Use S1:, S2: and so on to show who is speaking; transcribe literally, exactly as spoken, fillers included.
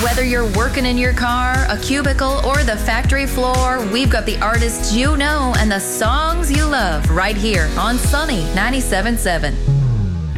S1: Whether you're working in your car, a cubicle, or the factory floor, we've got the artists you know and the songs you love right here on Sunny ninety-seven point seven.